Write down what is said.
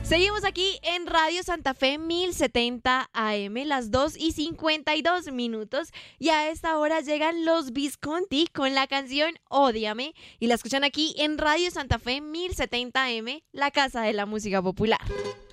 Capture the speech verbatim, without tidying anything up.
Seguimos aquí en Radio Santa Fe mil setenta A M, las dos y cincuenta y dos minutos. Y a esta hora llegan los Visconti con la canción Ódiame. Y la escuchan aquí en Radio Santa Fe mil setenta A M, la casa de la música popular.